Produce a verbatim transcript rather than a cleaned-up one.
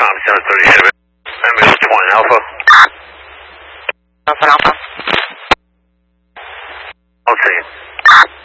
Tom seven thirty ahead of it. Ambulance twenty Alpha. Alpha Alpha. I'll see you.